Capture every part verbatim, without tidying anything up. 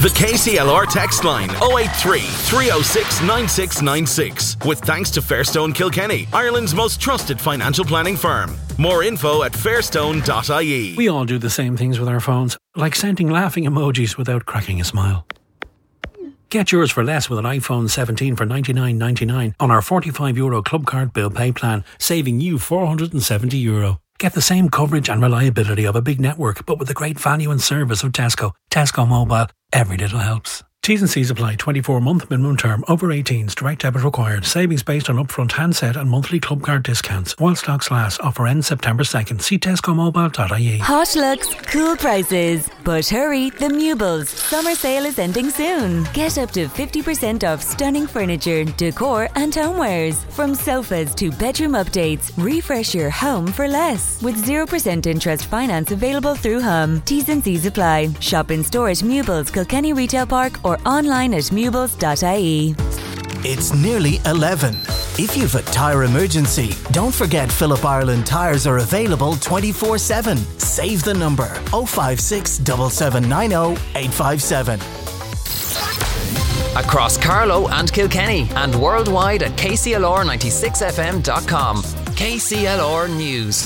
The K C L R text line oh eight three, three oh six, nine six nine six. With thanks to Fairstone Kilkenny, Ireland's most trusted financial planning firm. More info at fairstone dot I E. We all do the same things with our phones, like sending laughing emojis without cracking a smile. Get yours for less with an iPhone seventeen for ninety-nine ninety-nine on our forty-five euro Club Card Bill Pay plan, saving you four hundred seventy euro. Get the same coverage and reliability of a big network, but with the great value and service of Tesco. Tesco Mobile. Every little helps. T's and C's apply. twenty-four month minimum term. Over eighteens. Direct debit required. Savings based on upfront handset and monthly club card discounts. While stocks last. Offer ends September second. See tesco mobile dot I E. Hot looks, cool prices. But hurry, the Mewbles summer sale is ending soon. Get up to fifty percent off stunning furniture, decor and homewares. From sofas to bedroom updates, refresh your home for less. With zero percent interest finance available through Hum. T's and C's apply. Shop in store at Mewbles, Kilkenny Retail Park or online at mewbles dot I E. It's nearly eleven. If you've a tyre emergency, don't forget Phillip Ireland tyres are available twenty-four seven. Save the number oh five six, seven seven nine oh, eight five seven. Across Carlow and Kilkenny and worldwide at K C L R ninety-six F M dot com. K C L R News.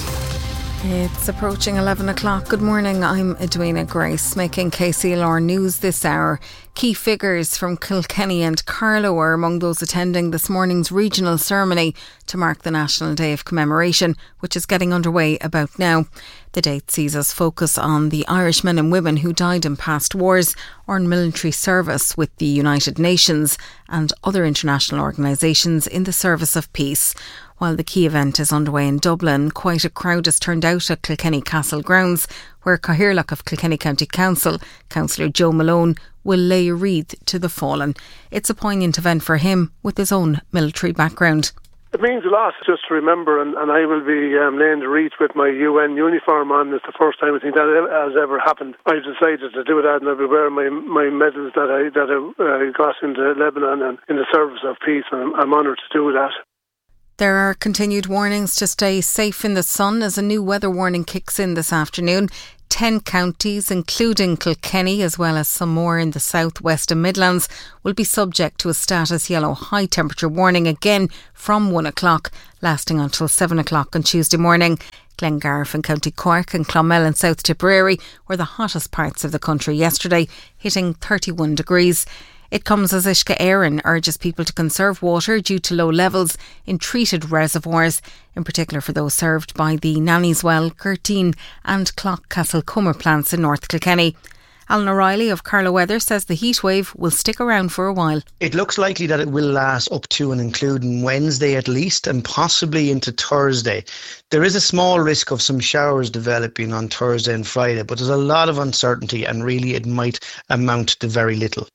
It's approaching eleven o'clock. Good morning, I'm Edwina Grace, making K C L R News this hour. Key figures from Kilkenny and Carlow are among those attending this morning's regional ceremony to mark the National Day of Commemoration, which is getting underway about now. The date sees us focus on the Irish men and women who died in past wars or in military service with the United Nations and other international organisations in the service of peace. While the key event is underway in Dublin, quite a crowd has turned out at Kilkenny Castle grounds, where Cathaoirleach of Kilkenny County Council, Councillor Joe Malone, will lay a wreath to the fallen. It's a poignant event for him with his own military background. It means a lot just to remember, and, and I will be um, laying the wreath with my U N uniform on. It's the first time I think that has ever happened. I've decided to do that, and I'll be wearing my, my medals that I that I uh, got into Lebanon and in the service of peace, and I'm, I'm honoured to do that. There are continued warnings to stay safe in the sun as a new weather warning kicks in this afternoon. Ten counties, including Kilkenny, as well as some more in the south, west and Midlands, will be subject to a status yellow high temperature warning again from one o'clock, lasting until seven o'clock on Tuesday morning. Glengarriff in County Cork and Clonmel in South Tipperary were the hottest parts of the country yesterday, hitting thirty-one degrees. It comes as Uisce Éireann urges people to conserve water due to low levels in treated reservoirs, in particular for those served by the Nannieswell, Gertine and Clough-Castle-Cummer plants in North Kilkenny. Alan O'Reilly of Carlow Weather says the heatwave will stick around for a while. It looks likely that it will last up to and including Wednesday at least, and possibly into Thursday. There is a small risk of some showers developing on Thursday and Friday, but there's a lot of uncertainty and really it might amount to very little.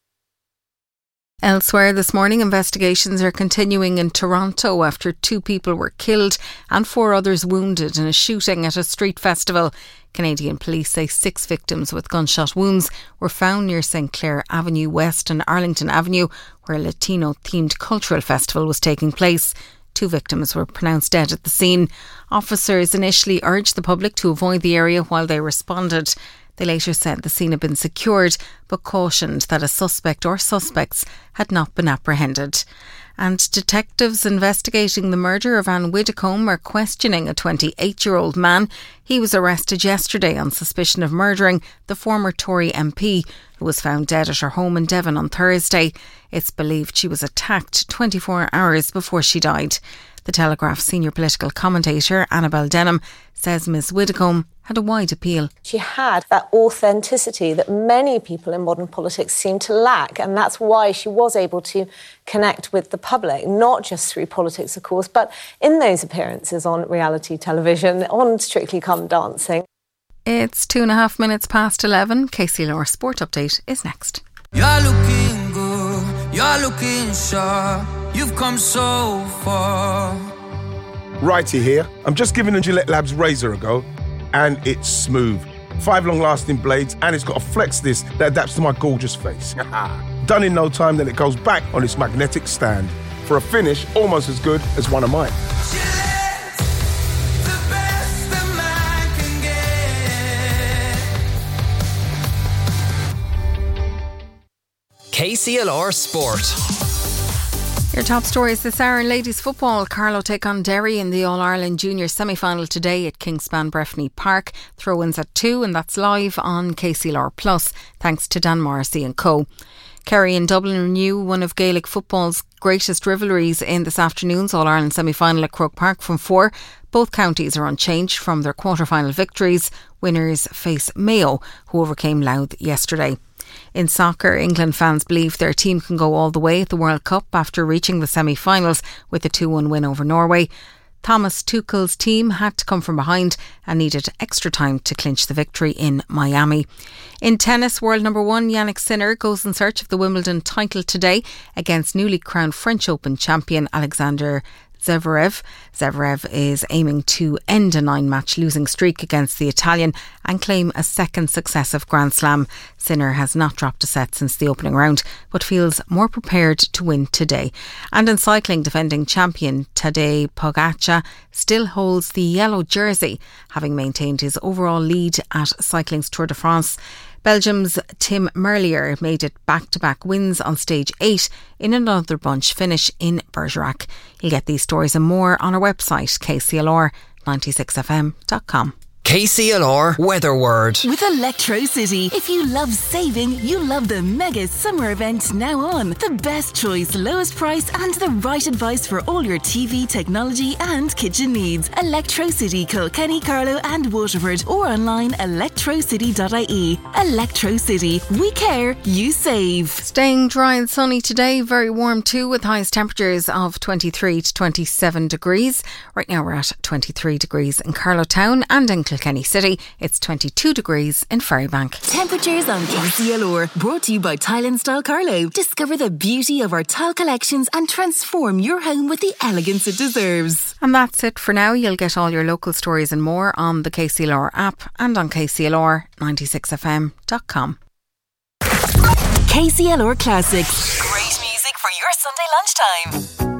Elsewhere this morning, investigations are continuing in Toronto after two people were killed and four others wounded in a shooting at a street festival. Canadian police say six victims with gunshot wounds were found near Saint Clair Avenue West and Arlington Avenue, where a Latino-themed cultural festival was taking place. Two victims were pronounced dead at the scene. Officers initially urged the public to avoid the area while they responded. They later said the scene had been secured, but cautioned that a suspect or suspects had not been apprehended. And detectives investigating the murder of Anne Widdecombe are questioning a twenty-eight-year-old man. He was arrested yesterday on suspicion of murdering the former Tory M P, who was found dead at her home in Devon on Thursday. It's believed she was attacked twenty-four hours before she died. The Telegraph senior political commentator Annabel Denham says Miss Widdecombe had a wide appeal. She had that authenticity that many people in modern politics seem to lack, and that's why she was able to connect with the public, not just through politics, of course, but in those appearances on reality television, on Strictly Come Dancing. It's two and a half minutes past eleven. K C L R Sport Update is next. You're looking good, you're looking sharp, you've come so far. Righty here. I'm just giving the Gillette Labs razor a go, and it's smooth. Five long-lasting blades, and it's got a flex disc that adapts to my gorgeous face. Done in no time, then it goes back on its magnetic stand for a finish almost as good as one of mine. K C L R Sport. Your top stories this hour in ladies football. Carlow take on Derry in the All-Ireland Junior semi-final today at Kingspan Breffni Park. Throw-ins at two, and that's live on K C L R Plus, thanks to Dan Morrissey and Co. Kerry and Dublin renew one of Gaelic football's greatest rivalries in this afternoon's All-Ireland semi-final at Croke Park from four. Both counties are unchanged from their quarter-final victories. Winners face Mayo, who overcame Louth yesterday. In soccer, England fans believe their team can go all the way at the World Cup after reaching the semi-finals with a two one win over Norway. Thomas Tuchel's team had to come from behind and needed extra time to clinch the victory in Miami. In tennis, world number one Yannick Sinner goes in search of the Wimbledon title today against newly crowned French Open champion Alexander Zverev. Zverev is aiming to end a nine-match losing streak against the Italian and claim a second successive Grand Slam. Sinner has not dropped a set since the opening round, but feels more prepared to win today. And in cycling, defending champion Tadej Pogacar still holds the yellow jersey, having maintained his overall lead at cycling's Tour de France. Belgium's Tim Merlier made it back-to-back wins on stage eight in another bunch finish in Bergerac. You'll get these stories and more on our website, k c l r ninety-six f m dot com. K C L R Weather Word. With Electro City, if you love saving, you love the mega summer event now on. The best choice, lowest price and the right advice for all your T V, technology and kitchen needs. Electro City, Kilkenny, Carlow and Waterford, or online electro city dot I E. Electro City, we care, you save. Staying dry and sunny today, very warm too, with highest temperatures of twenty-three to twenty-seven degrees. Right now we're at twenty-three degrees in Carlow Town, and in Kilkenny City, it's twenty-two degrees in Ferrybank. Temperatures on K C L R, brought to you by Tile and Style Carlow. Discover the beauty of our tile collections and transform your home with the elegance it deserves. And that's it for now. You'll get all your local stories and more on the K C L R app and on k c l r ninety-six f m dot com. K C L R Classics. Great music for your Sunday lunchtime.